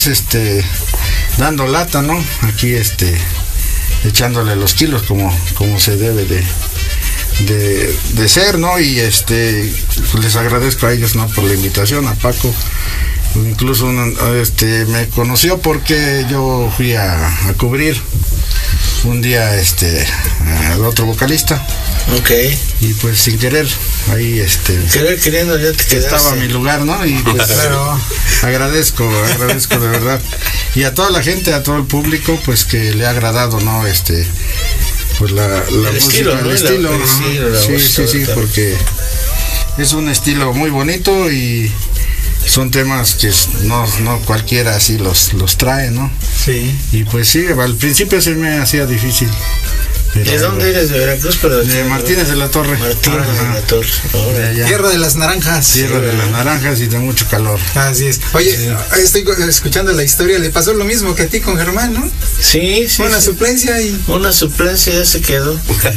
dando lata, ¿no? Aquí echándole los kilos como se debe de ser, ¿no? Y les agradezco a ellos, ¿no? Por la invitación, a Paco. Incluso me conoció porque yo fui a cubrir un día al otro vocalista. Okay. Y pues sin querer ahí queriendo ya te quedaste. Estaba mi lugar, ¿no? Y pues claro, agradezco de verdad. Y a toda la gente, a todo el público, pues que le ha agradado, ¿no? Pues la música, estilo, ¿no? el estilo. Sí, porque es un estilo muy bonito y son temas que no cualquiera así los trae, ¿no? Sí. Y pues sí, al principio se me hacía difícil. ¿De dónde eres? ¿De Veracruz? Pero de Martínez de la Torre. Martínez de la Torre. Tierra de las naranjas. Tierra de las naranjas y de mucho calor. Así es. Oye, estoy escuchando la historia. Le pasó lo mismo que a ti con Germán, ¿no? Sí. Una suplencia y... Una suplencia ya se quedó.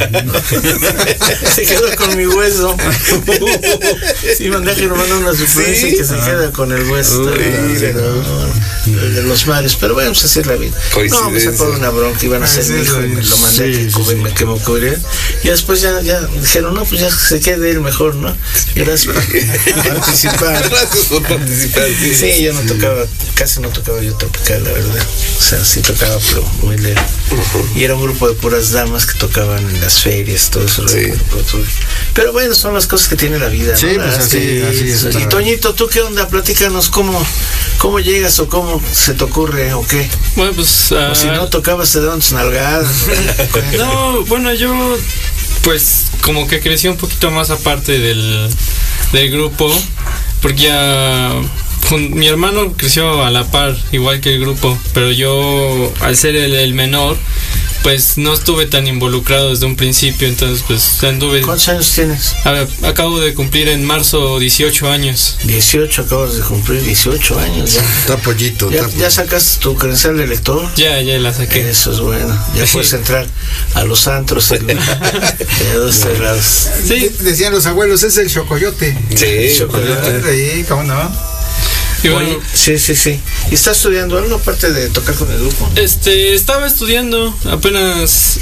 Se quedó con mi hueso. Sí, mandé a Germán una suplencia que se queda con el hueso. De los mares. Pero bueno, pues así es la vida. No, me sacó una bronca. Iban a ser mi hijo y me lo mandé que me cubriera. Y después ya dijeron, no, pues ya se quede él mejor, ¿no? Gracias por participar. Gracias por participar. Sí, yo casi no tocaba yo tropical, la verdad. O sea, sí tocaba, pero muy leve. Y era un grupo de puras damas que tocaban en las ferias, todo eso. Sí. Pero bueno, son las cosas que tiene la vida, ¿no? Sí, pues así es. Y Toñito, ¿tú qué onda? Platícanos cómo llegas o cómo se te ocurre o qué. Bueno, pues... o si no tocabas, te daban tus nalgadas. No, bueno, yo pues como que crecí un poquito más aparte del grupo, porque ya mi hermano creció a la par, igual que el grupo, pero yo, al ser el menor, pues no estuve tan involucrado desde un principio, entonces pues anduve... ¿Cuántos años tienes? A ver, acabo de cumplir en marzo 18 años. 18, acabas de cumplir 18 años ya. Está pollito. ¿Ya sacaste tu credencial de lector? Ya la saqué. Eso es bueno, ya puedes entrar a los antros de dos cerrados. Sí. Decían los abuelos, es el chocoyote. Sí, chocoyote. Sí, ¿cómo no? Y bueno, sí. ¿Y estás estudiando algo aparte de tocar con el grupo? Estaba estudiando apenas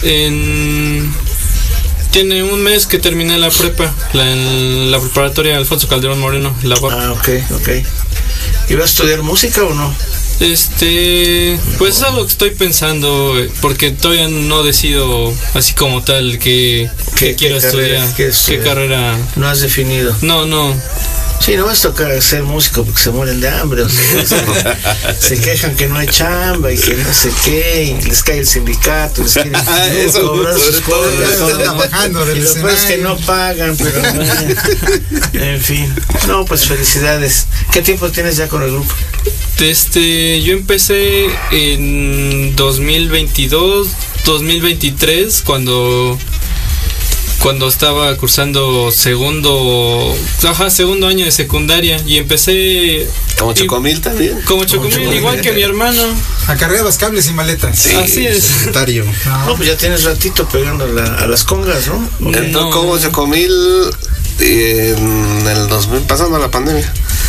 tiene un mes que terminé la prepa, la preparatoria Alfonso Calderón Moreno, la UAP. Ah, ok. ¿Y vas a estudiar música o no? Pues es algo que estoy pensando, porque todavía no decido así como tal que quiero estudiar, qué carrera. No has definido. No. Sí, no vas a tocar ser músico porque se mueren de hambre, o sea, se quejan que no hay chamba y que no sé qué, y les cae el sindicato, les quieren cobrar sus cosas, trabajando del escenario. Es que no pagan, pero bueno, en fin. No, pues felicidades. ¿Qué tiempo tienes ya con el grupo? Yo empecé en 2022, 2023, cuando estaba cursando segundo año de secundaria, y empecé como Chocomil también. Como Chocomil, igual que mi hermano. Acarreabas cables y maletas. Sí, así es. No, pues ya tienes ratito pegando a las congas, ¿no? No, como Chocomil en el 2000, pasando la pandemia.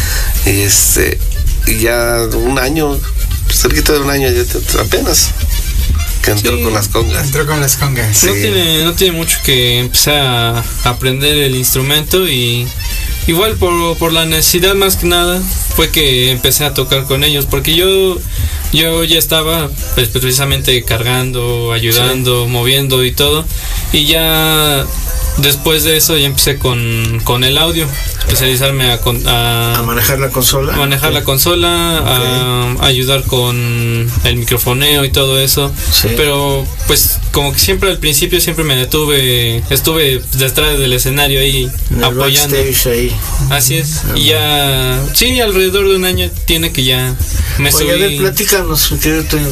Y ya un año, cerquita de un año, ya apenas. Que entró con las congas. Sí. No tiene mucho que empezar a aprender el instrumento, y igual por la necesidad más que nada fue que empecé a tocar con ellos, porque yo ya estaba pues, precisamente cargando, ayudando, moviendo y todo, y ya después de eso ya empecé con el audio, especializarme a manejar la consola. A ayudar con el microfoneo y todo eso. Sí. Pero pues como que siempre al principio siempre me estuve detrás del escenario ahí apoyando. Ahí. Así es. Y ya, sí, alrededor de un año tiene que ya me subí. A ver, platícanos,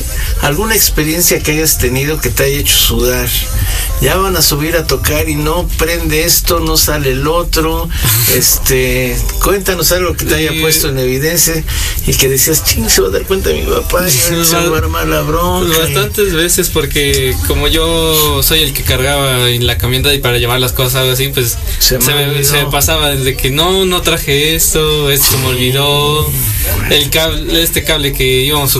alguna experiencia que hayas tenido que te haya hecho sudar. Ya van a subir a tocar y no, prende esto, no sale el otro. Cuéntanos algo que te haya puesto en evidencia y que decías, ching, se va a dar cuenta mi papá, y se va a armar la bronca. Bastantes veces, porque como yo soy el que cargaba en la camioneta y para llevar las cosas, algo así, pues se me pasaba desde que no traje esto, me olvidó. El cable, cable que íbamos